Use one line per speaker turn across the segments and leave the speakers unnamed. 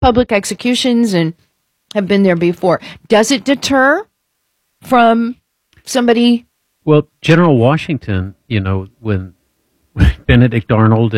public executions and have been there before. Does it deter from somebody?
Well, General Washington, when Benedict Arnold,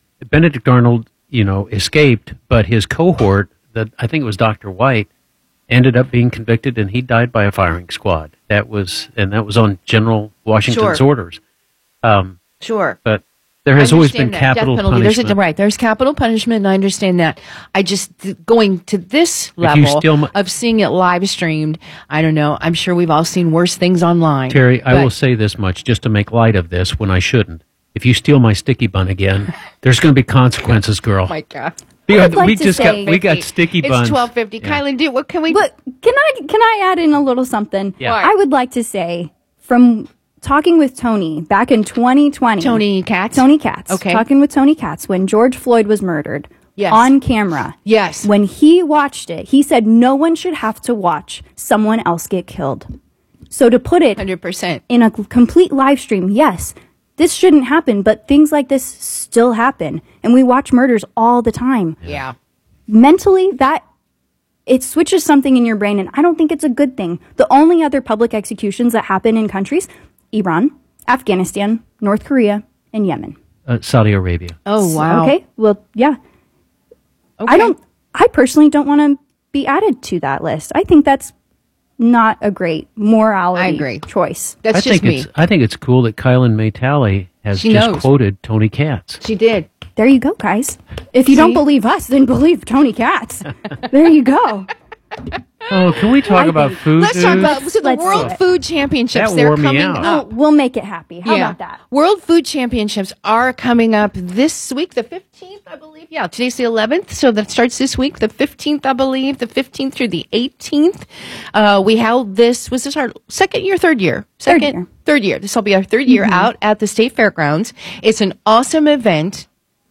escaped, but his cohort, I think it was Dr. White, ended up being convicted, and he died by a firing squad. That was on General Washington's orders.
Sure.
But there has always been capital punishment.
There's capital punishment, and I understand that. I just, going to this level of seeing it live streamed, I don't know. I'm sure we've all seen worse things online.
Terry, I will say this much, just to make light of this when I shouldn't. If you steal my sticky bun again, there's going to be consequences, girl.
Oh, my God.
We got sticky buns.
It's 12:50. Yeah. Kylan, what can we?
But can I add in a little something?
Yeah.
I would like to say, from talking with Tony back in 2020.
Tony Katz.
Okay. Talking with Tony Katz when George Floyd was murdered.
Yes.
On camera.
Yes.
When he watched it, he said no one should have to watch someone else get killed. So to put it
100%
in a complete live stream, yes, this shouldn't happen, but things like this still happen. And we watch murders all the time.
Yeah.
Mentally, it switches something in your brain, and I don't think it's a good thing. The only other public executions that happen in countries, Iran, Afghanistan, North Korea, and Yemen.
Saudi Arabia.
Oh, wow.
Okay, well, yeah.
Okay.
I personally don't want to be added to that list. I think that's not a great morality choice.
That's just me.
I think it's cool that Kylan May-Talley has quoted Tony Katz.
She did.
There you go, guys. If you don't believe us, then believe Tony Katz. There you go.
Oh, can we talk about food?
Let's talk about the World Food Championships.
They're coming up.
We'll make it happy. How about that?
World Food Championships are coming up this week, the 15th, I believe. Yeah, today's the 11th, so that starts this week, the 15th, I believe, the 15th through the 18th. We held this. Was this our second year, third year? Third year. This will be our third year out at the State Fairgrounds. It's an awesome event.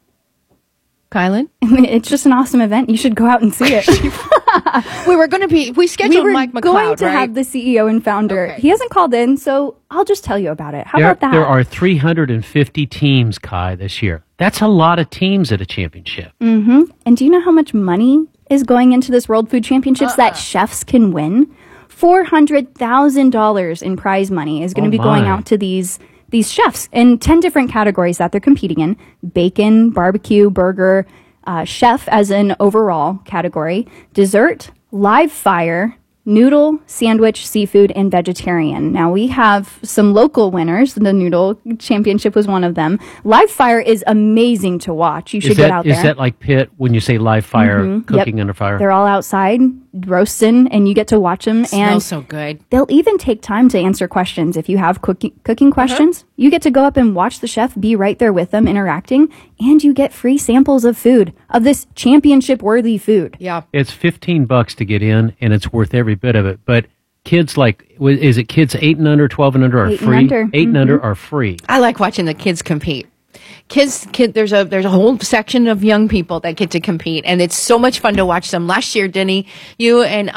Kylan?
It's just an awesome event. You should go out and see it.
We scheduled Mike McLeod,
We were going to have the CEO and founder.
Okay.
He hasn't called in, so I'll just tell you about it. How about that?
There are 350 teams, Kai, this year. That's a lot of teams at a championship.
Mm-hmm. And do you know how much money is going into this World Food Championships that chefs can win? $400,000 in prize money is going to be going out to these chefs in 10 different categories that they're competing in: bacon, barbecue, burger, chef as an overall category, dessert, live fire, noodle, sandwich, seafood, and vegetarian. Now, we have some local winners. The Noodle Championship was one of them. Live fire is amazing to watch. You should get out there.
Is that like Pitt when you say live fire, cooking under fire?
They're all outside roasting, and you get to watch them.
It smells so good.
They'll even take time to answer questions. If you have cooking questions, you get to go up and watch the chef, be right there with them, interacting, and you get free samples of food, of this championship-worthy food.
Yeah.
It's $15 to get in, and it's worth every bit of it. But kids is it kids 8 and under, 12 and under are free? 8 and under are free.
I like watching the kids compete. There's a whole section of young people that get to compete, and it's so much fun to watch them. Last year, Denny, you and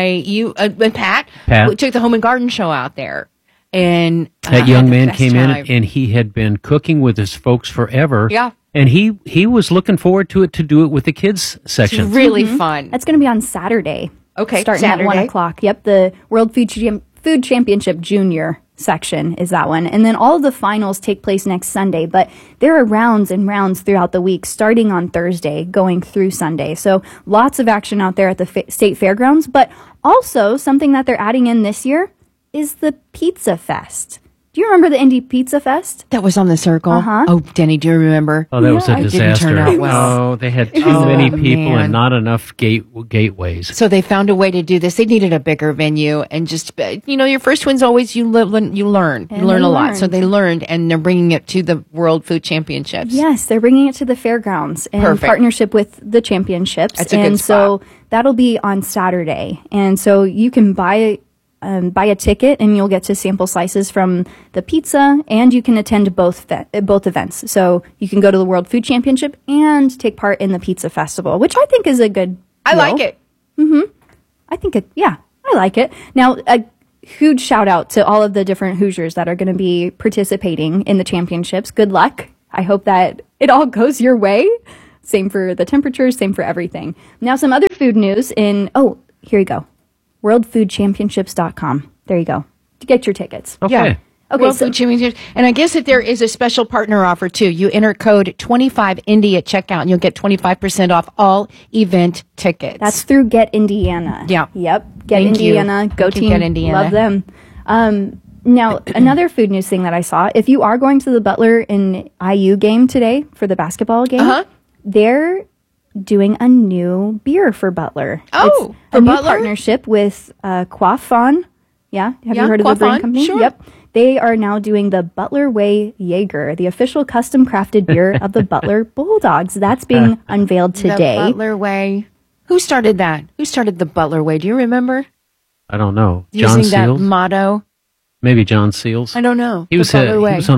Pat, we took the Home and Garden Show out there, and
that young man came in, and he had been cooking with his folks forever.
Yeah.
And he was looking forward to do it with the kids section.
It's really fun.
That's going to be on Saturday.
Okay,
starting at 1 o'clock. Yep, the World Food Championship Junior section is that one. And then all of the finals take place next Sunday, but there are rounds and rounds throughout the week, starting on Thursday, going through Sunday. So lots of action out there at the State Fairgrounds, but also something that they're adding in this year is the Pizza Fest. Do you remember the Indy Pizza Fest?
That was on the Circle.
Uh-huh.
Oh, Denny, do you remember?
Oh, that was a disaster.
It didn't turn out well.
Oh, they had too many people and not enough gateways.
So they found a way to do this. They needed a bigger venue, and just your first win's always you learn a lot. So they learned, and they're bringing it to the World Food Championships.
Yes, they're bringing it to the fairgrounds in partnership with the championships.
That's a good spot.
So that'll be on Saturday, and so you can buy a ticket, and you'll get to sample slices from the pizza, and you can attend both events. So you can go to the World Food Championship and take part in the Pizza Festival, which I think is a good deal.
I like it.
Mm-hmm. I like it. Now, a huge shout out to all of the different Hoosiers that are going to be participating in the championships. Good luck. I hope that it all goes your way. Same for the temperatures, same for everything. Now, some other food news here you go. WorldFoodChampionships.com. There you go. To get your tickets.
Okay.
Yeah.
Okay,
World Food Championships. And I guess that there is a special partner offer too. You enter code 25Indy at checkout and you'll get 25% off all event tickets.
That's through Get Indiana.
Yeah.
Yep. Get
Thank you.
Indiana. Go
Thank you,
team.
Get Indiana.
Love them. Now, another food news thing that I saw, if you are going to the Butler and IU game today for the basketball game, they're doing a new beer for Butler.
Oh,
it's a new partnership with Quaffon. Yeah, have you heard of the brewing company?
Sure.
Yep. They are now doing the Butler Way Jaeger, the official custom crafted beer of the Butler Bulldogs. That's being unveiled today.
The Butler Way. Who started that? Who started the Butler Way? Do you remember?
I don't know. John
Using that
Seals?
motto?
Maybe John Seals.
I don't know.
He was on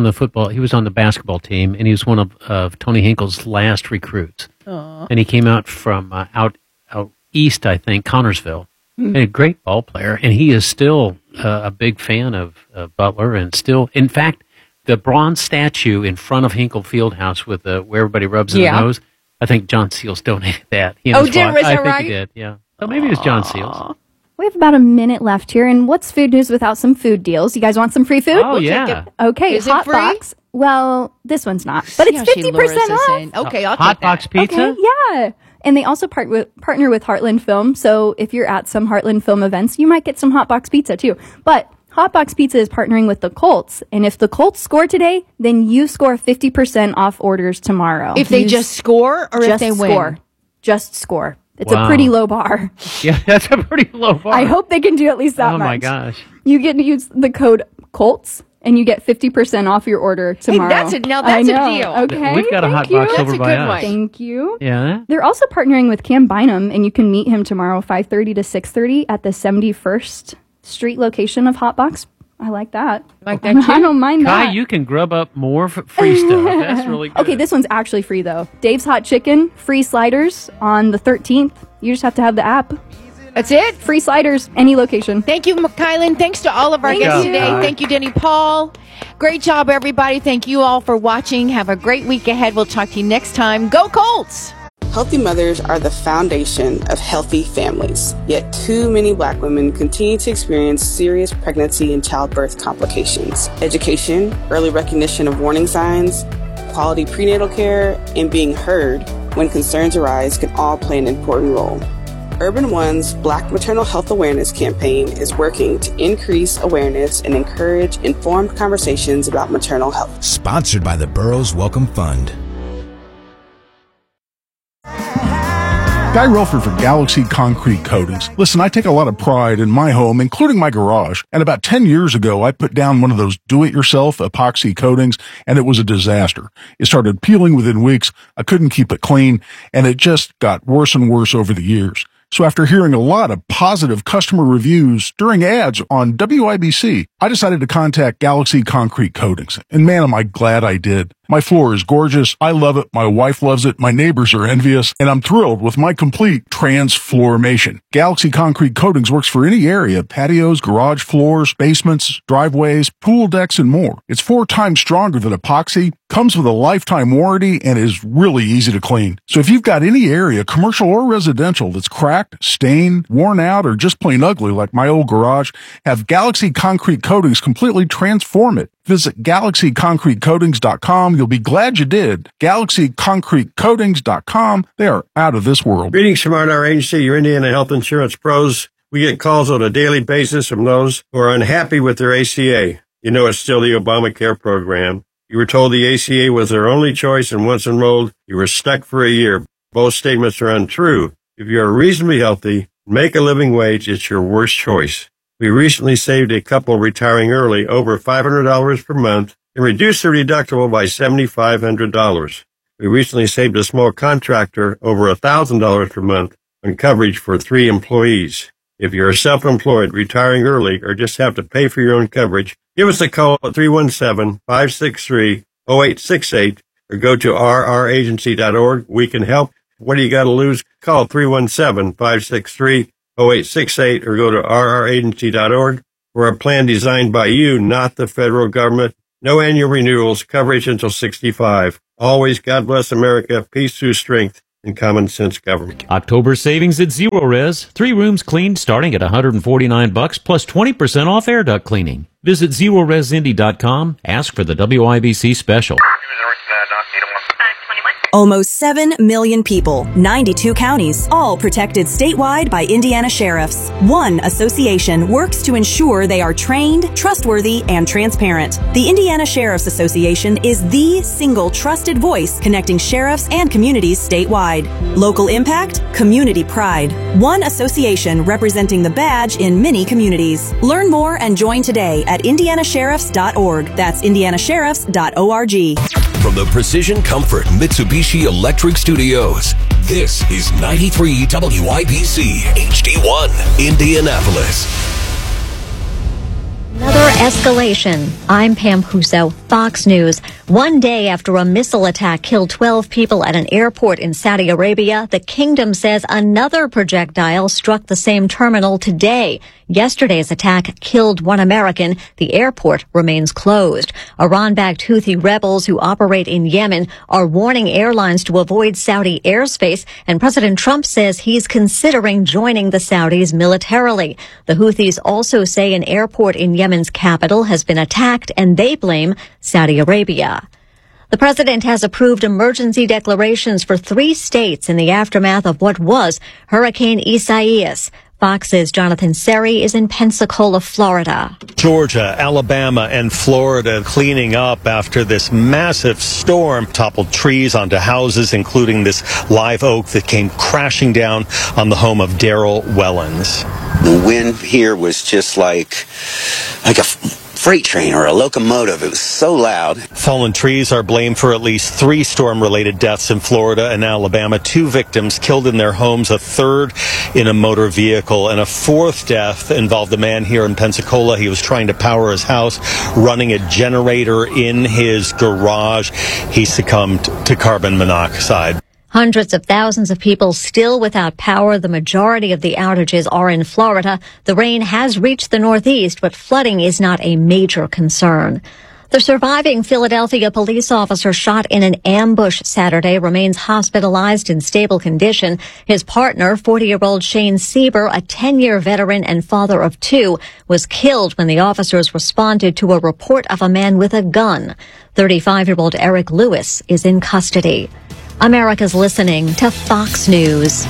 the basketball team, and he was one of Tony Hinkle's last recruits. Aww. And he came out from out east, I think, Connorsville. And a great ball player, and he is still a big fan of Butler, and still, in fact, the bronze statue in front of Hinkle Fieldhouse with where everybody rubs their nose. I think John Seals donated that.
Was that
I think
right?
he did. Yeah. So maybe it was John Seals.
We have about a minute left here, and what's food news without some food deals? You guys want some free food?
Oh, yeah.
Okay,
Is it
Hot
free?
Box. Well, this one's not, but it's 50% off.
Okay, I'll
Hot
take
Box
that.
Pizza?
Okay, yeah. And they also partner with Heartland Film, so if you're at some Heartland Film events, you might get some Hot Box Pizza too. But Hot Box Pizza is partnering with the Colts, and if the Colts score today, then you score 50% off orders tomorrow.
If they just score or if they win?
Just score. It's a pretty low bar.
Yeah, that's a pretty low bar.
I hope they can do at least that much.
Oh, my gosh.
You get to use the code COLTS, and you get 50% off your order tomorrow.
Hey, that's a deal.
Okay,
We've got a Hot Box over by us.
Thank you.
Yeah.
They're also partnering with Cam Bynum, and you can meet him tomorrow, 5:30 to 6:30 at the 71st Street location of Hot Box. I like that.
Like that too?
I don't mind that.
Kai, you can grub up more free stuff. That's really good.
Okay, this one's actually free, though. Dave's Hot Chicken, free sliders on the 13th. You just have to have the app.
That's it?
Free sliders, any location.
Thank you, Kylan. Thanks to all of our guests today. Thank you, Denny Paul. Great job, everybody. Thank you all for watching. Have a great week ahead. We'll talk to you next time. Go Colts!
Healthy mothers are the foundation of healthy families, yet too many Black women continue to experience serious pregnancy and childbirth complications. Education, early recognition of warning signs, quality prenatal care, and being heard when concerns arise can all play an important role. Urban One's Black Maternal Health Awareness campaign is working to increase awareness and encourage informed conversations about maternal health.
Sponsored by the Burroughs Welcome Fund.
Guy Relford for Galaxy Concrete Coatings. Listen, I take a lot of pride in my home, including my garage. And about 10 years ago, I put down one of those do-it-yourself epoxy coatings, and it was a disaster. It started peeling within weeks. I couldn't keep it clean, and it just got worse and worse over the years. So after hearing a lot of positive customer reviews during ads on WIBC, I decided to contact Galaxy Concrete Coatings. And man, am I glad I did. My floor is gorgeous. I love it. My wife loves it. My neighbors are envious. And I'm thrilled with my complete transformation. Galaxy Concrete Coatings works for any area: patios, garage floors, basements, driveways, pool decks, and more. It's 4 times stronger than epoxy, comes with a lifetime warranty, and is really easy to clean. So if you've got any area, commercial or residential, that's cracked, stained, worn out, or just plain ugly like my old garage, have Galaxy Concrete Coatings completely transform it. Visit GalaxyConcreteCoatings.com. You'll be glad you did. GalaxyConcreteCoatings.com. They are out of this world.
Greetings from our agency, your Indiana Health Insurance Pros. We get calls on a daily basis from those who are unhappy with their ACA. You know, it's still the Obamacare program. You were told the ACA was their only choice, and once enrolled, you were stuck for a year. Both statements are untrue. If you are reasonably healthy, make a living wage, it's your worst choice. We recently saved a couple retiring early over $500 per month and reduced their deductible by $7,500. We recently saved a small contractor over $1,000 per month on coverage for 3 employees. If you're self-employed, retiring early, or just have to pay for your own coverage, give us a call at 317-563-0868 or go to rragency.org. We can help. What do you got to lose? Call 317-563-0868 or go to rragency.org for a plan designed by you, not the federal government. No annual renewals, coverage until 65. Always, God bless America, peace through strength, and common sense government.
October savings at Zero Res. 3 rooms cleaned starting at $149 plus 20% off air duct cleaning. Visit ZeroResIndy.com. Ask for the WIBC special.
Almost 7 million people, 92 counties, all protected statewide by Indiana sheriffs. One association works to ensure they are trained, trustworthy, and transparent. The Indiana Sheriff's Association is the single trusted voice connecting sheriffs and communities statewide. Local impact, community pride. One association representing the badge in many communities. Learn more and join today at indianasheriffs.org. That's indianasheriffs.org.
From the Precision Comfort Mitsubishi Electric Studios, this is 93 WIBC HD1 Indianapolis.
Another escalation. I'm Pam Huso, Fox News. One day after a missile attack killed 12 people at an airport in Saudi Arabia, the kingdom says another projectile struck the same terminal today. Yesterday's attack killed 1 American. The airport remains closed. Iran-backed Houthi rebels who operate in Yemen are warning airlines to avoid Saudi airspace, and President Trump says he's considering joining the Saudis militarily. The Houthis also say an airport in Yemen's capital has been attacked, and they blame Saudi Arabia. The president has approved emergency declarations for 3 states in the aftermath of what was Hurricane Isaias. Fox's Jonathan Seri is in Pensacola, Florida.
Georgia, Alabama, and Florida cleaning up after this massive storm toppled trees onto houses, including this live oak that came crashing down on the home of Daryl Wellens.
The wind here was just like a freight train or a locomotive. It was so loud.
Fallen trees are blamed for at least 3 storm-related deaths in Florida and Alabama. 2 victims killed in their homes, a 3rd in a motor vehicle, and a 4th death involved a man here in Pensacola. He was trying to power his house, running a generator in his garage. He succumbed to carbon monoxide.
Hundreds of thousands of people still without power. The majority of the outages are in Florida. The rain has reached the Northeast, but flooding is not a major concern. The surviving Philadelphia police officer shot in an ambush Saturday remains hospitalized in stable condition. His partner, 40-year-old Shane Sieber, a 10-year veteran and father of 2, was killed when the officers responded to a report of a man with a gun. 35-year-old Eric Lewis is in custody. America's listening to Fox News.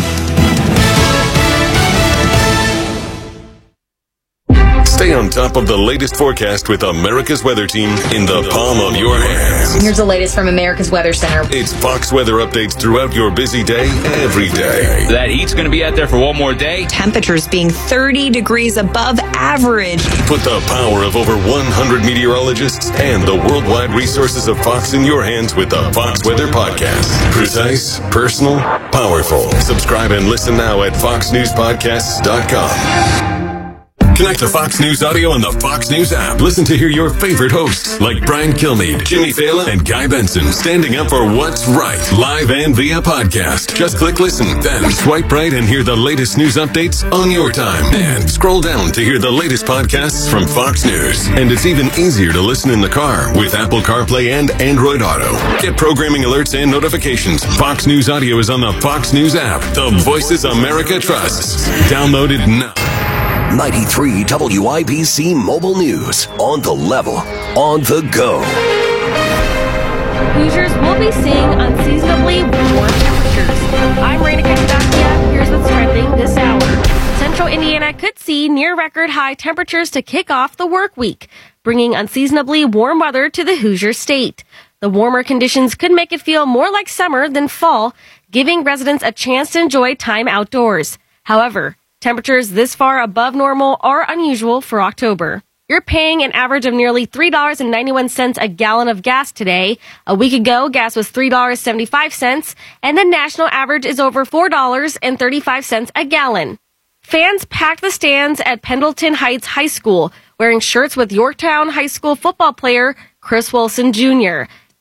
Stay on top of the latest forecast with America's Weather Team in the palm of your hands.
Here's the latest from America's Weather Center.
It's Fox weather updates throughout your busy day, every day.
That heat's going to be out there for one more day.
Temperatures being 30 degrees above average.
Put the power of over 100 meteorologists and the worldwide resources of Fox in your hands with the Fox Weather Podcast. Precise, personal, powerful. Subscribe and listen now at foxnewspodcasts.com. Connect to Fox News Audio on the Fox News app. Listen to hear your favorite hosts like Brian Kilmeade, Jimmy Fallon, and Guy Benson standing up for what's right, live and via podcast. Just click listen, then swipe right and hear the latest news updates on your time. And scroll down to hear the latest podcasts from Fox News. And it's even easier to listen in the car with Apple CarPlay and Android Auto. Get programming alerts and notifications. Fox News Audio is on the Fox News app. The voices America trusts. Download it now.
93 WIBC Mobile News. On the level, on the go.
Hoosiers will be seeing unseasonably warm temperatures. I'm Raina Kashtakia. Here's what's trending this hour. Central Indiana could see near-record high temperatures to kick off the work week, bringing unseasonably warm weather to the Hoosier state. The warmer conditions could make it feel more like summer than fall, giving residents a chance to enjoy time outdoors. However, temperatures this far above normal are unusual for October. You're paying an average of nearly $3.91 a gallon of gas today. A week ago, gas was $3.75, and the national average is over $4.35 a gallon. Fans packed the stands at Pendleton Heights High School, wearing shirts with Yorktown High School football player Chris Wilson Jr.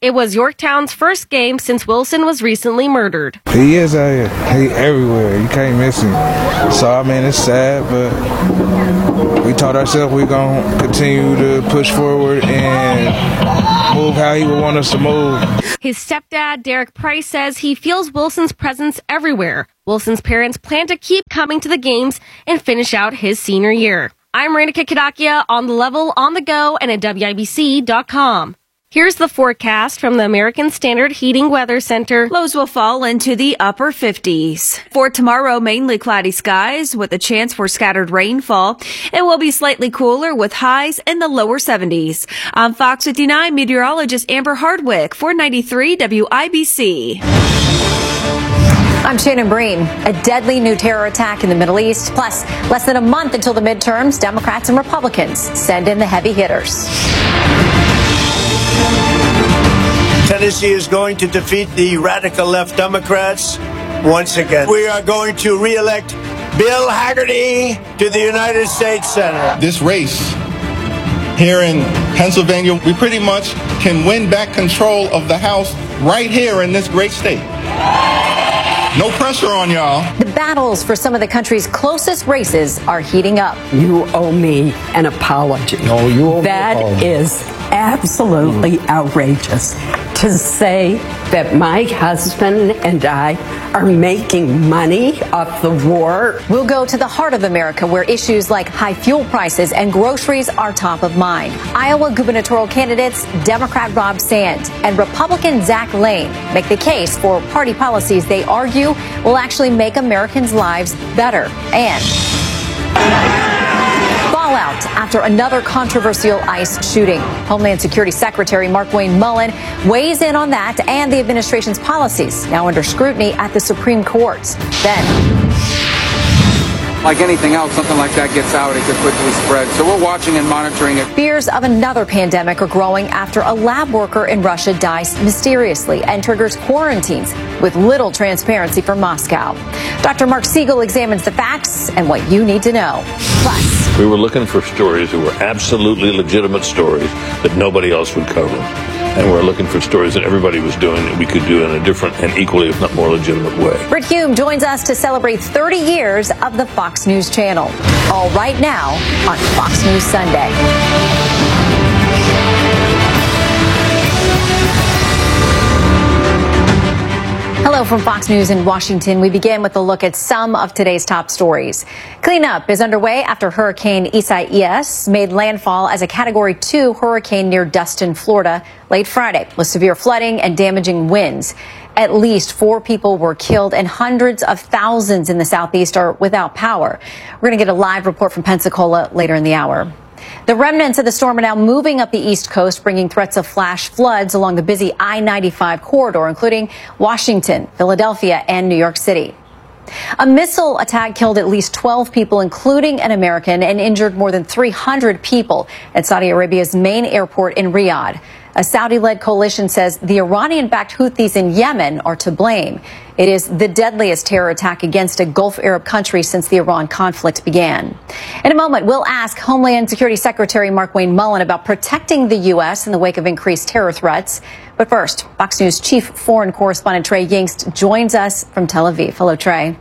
It was Yorktown's first game since Wilson was recently murdered.
He is out here. He everywhere. You can't miss him. So, I mean, it's sad, but we told ourselves we're going to continue to push forward and move how he would want us to move.
His stepdad, Derek Price, says he feels Wilson's presence everywhere. Wilson's parents plan to keep coming to the games and finish out his senior year. I'm Raina Kikadakia on The Level, on the go, and at WIBC.com. Here's the forecast from the American Standard Heating Weather Center.
Lows will fall into the upper 50s. For tomorrow, mainly cloudy skies with a chance for scattered rainfall. It will be slightly cooler with highs in the lower 70s. I'm Fox 59 meteorologist Amber Hardwick for 93 WIBC.
I'm Shannon Breen. A deadly new terror attack in the Middle East. Plus, less than a month until the midterms, Democrats and Republicans send in the heavy hitters.
Tennessee is going to defeat the radical left Democrats once again. We are going to re-elect Bill Hagerty to the United States Senate.
This race here in Pennsylvania, we pretty much can win back control of the House right here in this great state. No pressure on y'all.
The battles for some of the country's closest races are heating up.
You owe me an apology.
No, you owe me
That
an apology.
is absolutely outrageous to say that my husband and I are making money off the war.
We'll go to the heart of America where issues like high fuel prices and groceries are top of mind. Iowa gubernatorial candidates Democrat Rob Sand and Republican Zach Lane make the case for party policies they argue will actually make Americans' lives better. And fallout after another controversial ICE shooting. Homeland Security Secretary Markwayne Mullin weighs in on that and the administration's policies, now under scrutiny at the Supreme Court. Then,
like anything else, something like that gets out, it could quickly spread. So we're watching and monitoring it.
fears of another pandemic are growing after a lab worker in Russia dies mysteriously and triggers quarantines with little transparency from Moscow. Dr. Mark Siegel examines the facts and what you need to know. Plus,
we were looking for stories that were absolutely legitimate stories that nobody else would cover. And we're looking for stories that everybody was doing that we could do in a different and equally, if not more legitimate way.
Britt Hume joins us to celebrate 30 years of the Fox News Channel. All right now on Fox News Sunday. Hello from Fox News in Washington. We begin with a look at some of today's top stories. Cleanup is underway after Hurricane Isaias made landfall as a Category 2 hurricane near Destin, Florida, late Friday, with severe flooding and damaging winds. At least 4 people were killed and hundreds of thousands in the southeast are without power. We're going to get a live report from Pensacola later in the hour. The remnants of the storm are now moving up the East Coast, bringing threats of flash floods along the busy I-95 corridor, including Washington, Philadelphia, and New York City. A missile attack killed at least 12 people, including an American, and injured more than 300 people at Saudi Arabia's main airport in Riyadh. A Saudi-led coalition says the Iranian-backed Houthis in Yemen are to blame. It is the deadliest terror attack against a Gulf Arab country since the Iran conflict began. In a moment, we'll ask Homeland Security Secretary Markwayne Mullin about protecting the U.S. in the wake of increased terror threats. But first, Fox News Chief Foreign Correspondent Trey Yingst joins us from Tel Aviv. Hello, Trey.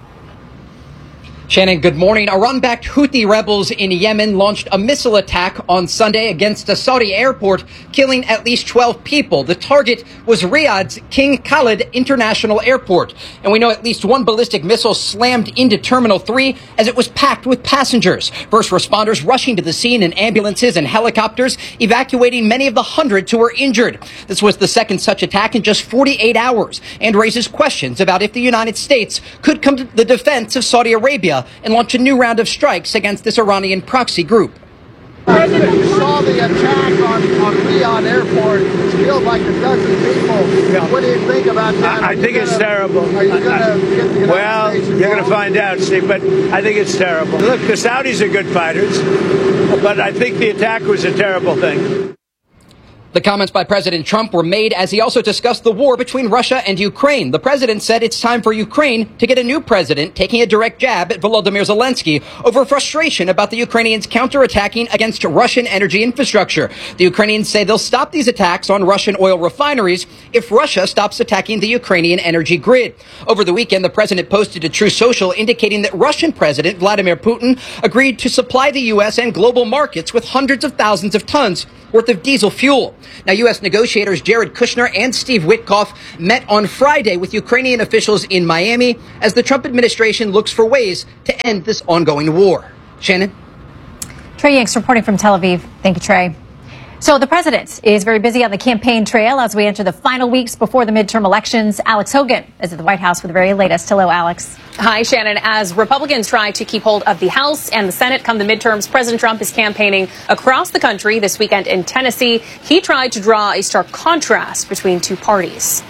Shannon, good morning. Iran-backed Houthi rebels in Yemen launched a missile attack on Sunday against a Saudi airport, killing at least 12 people. The target was Riyadh's King Khalid International Airport. And we know at least one ballistic missile slammed into Terminal 3 as it was packed with passengers. First responders rushing to the scene in ambulances and helicopters, evacuating many of the hundreds who were injured. This was the second such attack in just 48 hours and raises questions about if the United States could come to the defense of Saudi Arabia and launch a new round of strikes against this Iranian proxy group.
President, you saw the attack on Riyadh Airport. It killed like a dozen people. Yeah. What do you think about that?
I think it's terrible.
Are you going to get the United States involved?
You're going to find out, Steve, but I think it's terrible. Look, the Saudis are good fighters, but I think the attack was a terrible thing.
The comments by President Trump were made as he also discussed the war between Russia and Ukraine. The president said it's time for Ukraine to get a new president, taking a direct jab at Volodymyr Zelensky over frustration about the Ukrainians counterattacking against Russian energy infrastructure. The Ukrainians say they'll stop these attacks on Russian oil refineries if Russia stops attacking the Ukrainian energy grid. Over the weekend, the president posted to Truth Social indicating that Russian President Vladimir Putin agreed to supply the U.S. and global markets with hundreds of thousands of tons worth of diesel fuel. Now, U.S. negotiators Jared Kushner and Steve Witkoff met on Friday with Ukrainian officials in Miami as the Trump administration looks for ways to end this ongoing war. Shannon?
Trey Yanks reporting from Tel Aviv. Thank you, Trey. So the president is very busy on the campaign trail as we enter the final weeks before the midterm elections. Alex Hogan is at the White House with the very latest. Hello, Alex.
Hi, Shannon. As Republicans try to keep hold of the House and the Senate come the midterms, President Trump is campaigning across the country this weekend in Tennessee. He tried to draw a stark contrast between two parties.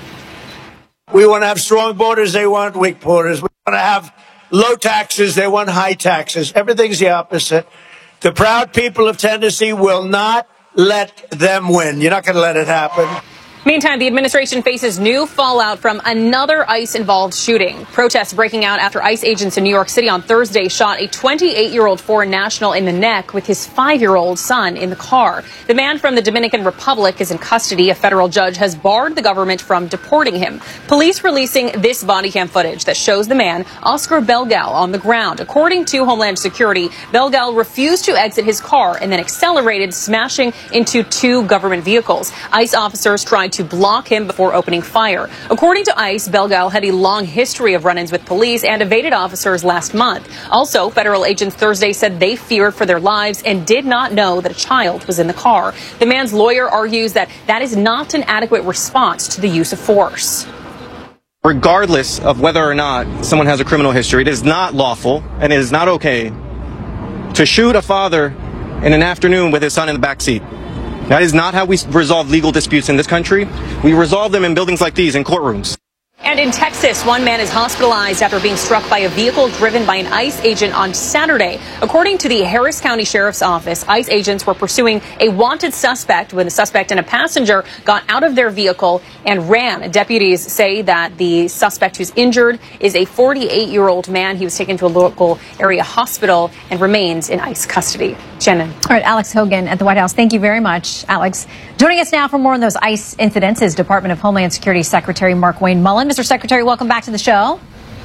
We want to have strong borders. They want weak borders. We want to have low taxes. They want high taxes. Everything's the opposite. The proud people of Tennessee will not let them win. You're not going to let it happen.
Meantime, the administration faces new fallout from another ICE-involved shooting. Protests breaking out after ICE agents in New York City on Thursday shot a 28-year-old foreign national in the neck with his 5-year-old son in the car. The man from the Dominican Republic is in custody. A federal judge has barred the government from deporting him. Police releasing this body cam footage that shows the man, Oscar Belgal, on the ground. According to Homeland Security, Belgal refused to exit his car and then accelerated, smashing into two government vehicles. ICE officers tried to block him before opening fire. According to ICE, Belgal had a long history of run-ins with police and evaded officers last month. Also, federal agents Thursday said they feared for their lives and did not know that a child was in the car. The man's lawyer argues that that is not an adequate response to the use of force.
Regardless of whether or not someone has a criminal history, it is not lawful and it is not okay to shoot a father in an afternoon with his son in the back seat. That is not how we resolve legal disputes in this country. We resolve them in buildings like these, in courtrooms.
And in Texas, one man is hospitalized after being struck by a vehicle driven by an ICE agent on Saturday. According to the Harris County Sheriff's Office, ICE agents were pursuing a wanted suspect when the suspect and a passenger got out of their vehicle and ran. Deputies say that the suspect who's injured is a 48-year-old man. He was taken to a local area hospital and remains in ICE custody. Shannon.
All right, Alex Hogan at the White House. Thank you very much, Alex. Joining us now for more on those ICE incidents is Department of Homeland Security Secretary Markwayne Mullin. Mr. Secretary, welcome back to the show.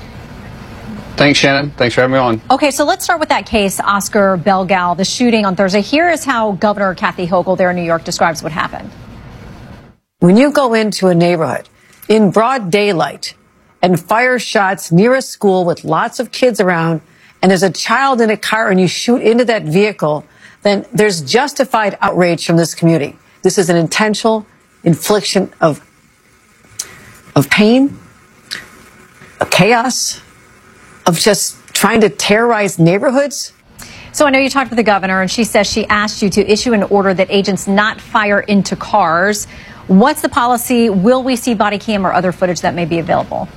Thanks, Shannon. Thanks for having me on.
Okay, so let's start with that case, Oscar Belgal, the shooting on Thursday. Here is how Governor Kathy Hochul there in New York describes what happened.
When you go into a neighborhood in broad daylight and fire shots near a school with lots of kids around, and there's a child in a car and you shoot into that vehicle, then there's justified outrage from this community. This is an intentional infliction of pain, of chaos, of just trying to terrorize neighborhoods.
So I know you talked with the governor, and she says she asked you to issue an order that agents not fire into cars. What's the policy? Will we see body cam or other footage that may be available?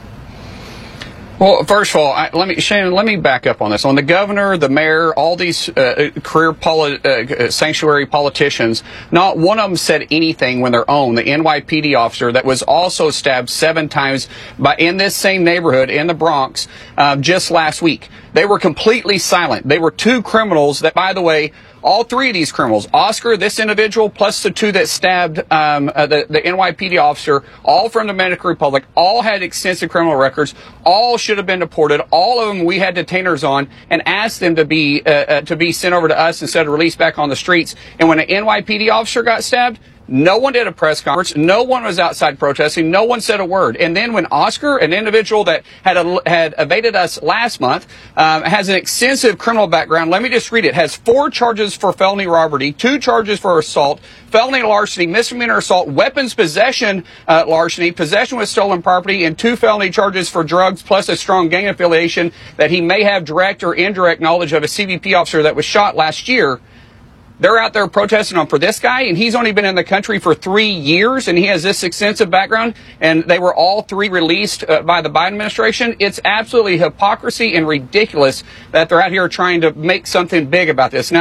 Well, first of all, Shannon, let me back up on this. On the governor, the mayor, all these career sanctuary politicians, not one of them said anything when their own, the NYPD officer that was also stabbed 7 times in this same neighborhood in the Bronx just last week. They were completely silent. They were 2 criminals that, by the way, all 3 of these criminals, Oscar, this individual, plus the 2 that stabbed the NYPD officer, all from the Dominican Republic, all had extensive criminal records, all should have been deported. All of them we had detainers on and asked them to be sent over to us instead of released back on the streets. And when an NYPD officer got stabbed, no one did a press conference. No one was outside protesting. No one said a word. And then when Oscar, an individual that had evaded us last month, has an extensive criminal background, let me just read it. Has 4 charges for felony robbery, 2 charges for assault, felony larceny, misdemeanor assault, weapons possession larceny, possession with stolen property, and 2 felony charges for drugs, plus a strong gang affiliation that he may have direct or indirect knowledge of a CBP officer that was shot last year. They're out there protesting for this guy, and he's only been in the country for 3 years, and he has this extensive background, and they were all 3 released by the Biden administration. It's absolutely hypocrisy and ridiculous that they're out here trying to make something big about this. Now,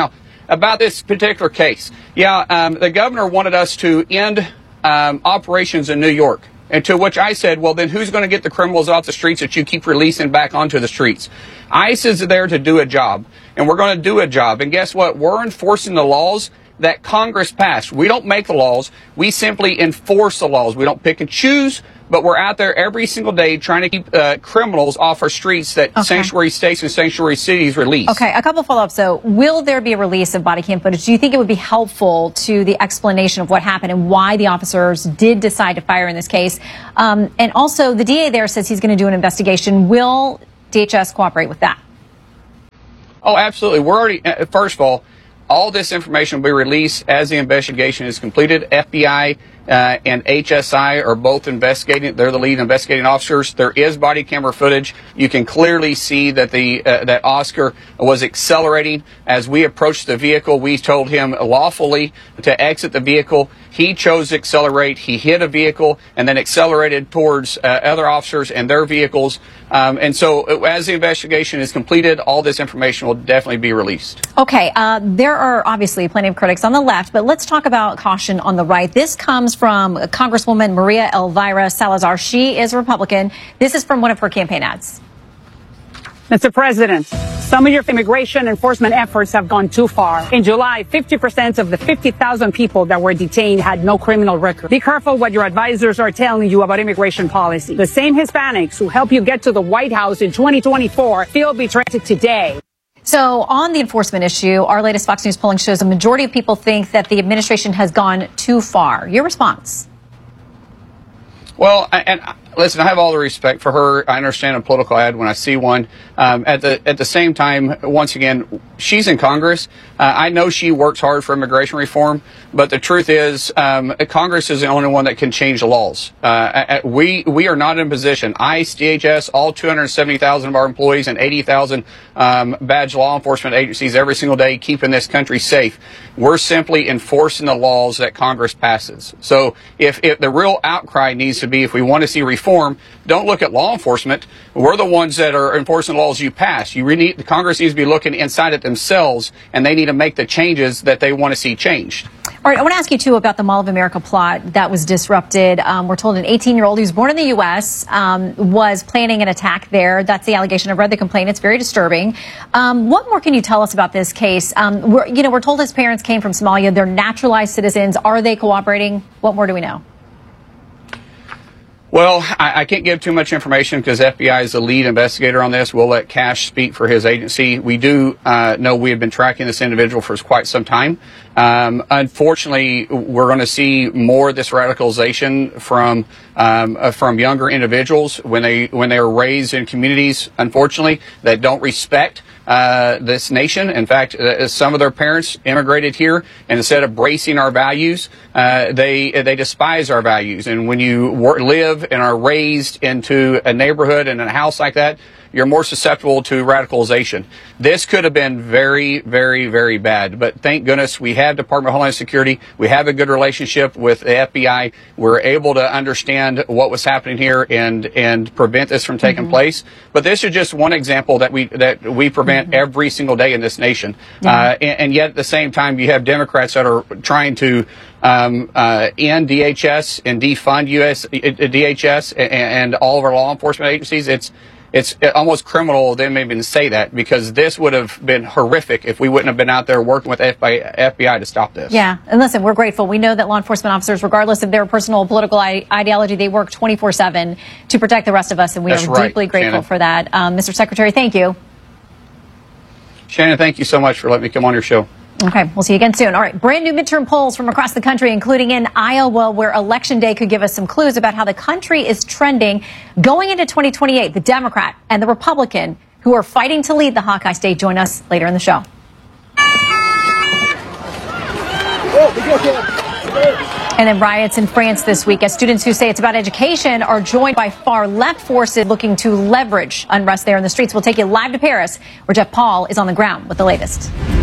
about this particular case. Yeah, the governor wanted us to end operations in New York. And to which I said, well, then who's going to get the criminals off the streets that you keep releasing back onto the streets? ICE is there to do a job, and we're going to do a job. And guess what? We're enforcing the laws that Congress passed. We don't make the laws. We simply enforce the laws. We don't pick and choose, but we're out there every single day trying to keep criminals off our streets that sanctuary states and sanctuary cities release.
Okay, a couple follow-ups. So will there be a release of body cam footage? Do you think it would be helpful to the explanation of what happened and why the officers did decide to fire in this case? And also, the DA there says he's going to do an investigation. Will DHS cooperate with that?
Oh, absolutely. We're already, first of all this information will be released as the investigation is completed. FBI and HSI are both investigating. They're the lead investigating officers. There is body camera footage. You can clearly see that that Oscar was accelerating as we approached the vehicle. We told him lawfully to exit the vehicle. He chose to accelerate. He hit a vehicle and then accelerated towards other officers and their vehicles. And so as the investigation is completed, all this information will definitely be released.
Okay, there are obviously plenty of critics on the left, but let's talk about caution on the right. This comes from Congresswoman Maria Elvira Salazar. She is a Republican. This is from one of her campaign ads.
Mr. President, some of your immigration enforcement efforts have gone too far. In July, 50% of the 50,000 people that were detained had no criminal record. Be careful what your advisors are telling you about immigration policy. The same Hispanics who helped you get to the White House in 2024 feel betrayed today.
So on the enforcement issue, our latest Fox News polling shows a majority of people think that the administration has gone too far. Your response?
Well, and listen, I have all the respect for her. I understand a political ad when I see one. At the same time, once again, she's in Congress. I know she works hard for immigration reform, but the truth is, Congress is the only one that can change the laws. We are not in a position. ICE, DHS, all 270,000 of our employees and 80,000 badge law enforcement agencies every single day keeping this country safe. We're simply enforcing the laws that Congress passes. So if the real outcry needs to be, if we want to see reform, don't look at law enforcement. We're the ones that are enforcing the laws you pass. The Congress needs to be looking inside at themselves, and they need to make the changes that they want to see changed.
All right, I want to ask you, too, about the Mall of America plot that was disrupted. We're told an 18-year-old who's born in the U.S. Was planning an attack there. That's the allegation. I've read the complaint. It's very disturbing. What more can you tell us about this case? We're told his parents came from Somalia. They're naturalized citizens. Are they cooperating? What more do we know?
Well, I can't give too much information because FBI is the lead investigator on this. We'll let Cash speak for his agency. We do know we have been tracking this individual for quite some time. Unfortunately, we're going to see more of this radicalization from younger individuals when they are raised in communities, unfortunately, that don't respect this nation. In fact, some of their parents immigrated here, and instead of bracing our values, they despise our values. And when you live and are raised into a neighborhood and a house like that, you're more susceptible to radicalization. This could have been very, very, very bad. But thank goodness we have Department of Homeland Security. We have a good relationship with the FBI. We're able to understand what was happening here and prevent this from taking place. But this is just one example that we prevent every single day in this nation. And yet at the same time, you have Democrats that are trying to end DHS and defund DHS and all of our law enforcement agencies. It's almost criminal of them even to say that, because this would have been horrific if we wouldn't have been out there working with FBI to stop this.
Yeah, and listen, we're grateful. We know that law enforcement officers, regardless of their personal political ideology, they work 24/7 to protect the rest of us, and we are deeply grateful for that. Mr. Secretary, thank you.
Shannon, thank you so much for letting me come on your show.
Okay, we'll see you again soon. All right, brand new midterm polls from across the country, including in Iowa, where Election Day could give us some clues about how the country is trending going into 2028. The Democrat and the Republican who are fighting to lead the Hawkeye State join us later in the show. And then riots in France this week as students who say it's about education are joined by far left forces looking to leverage unrest there in the streets. We'll take you live to Paris, where Jeff Paul is on the ground with the latest.